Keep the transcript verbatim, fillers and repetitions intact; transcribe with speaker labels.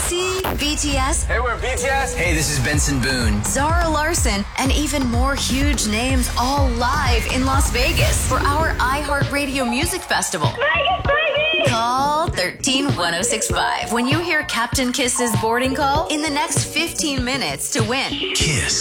Speaker 1: See? B T S,
Speaker 2: Hey, we're B T S.
Speaker 3: Hey, this is Benson Boone.
Speaker 1: Zara Larson, and even more huge names all live in Las Vegas for our iHeartRadio Music Festival.
Speaker 4: Vegas, baby!
Speaker 1: Call thirteen one oh six five when you hear Captain Kiss's boarding call in the next fifteen minutes to win.
Speaker 3: Kiss.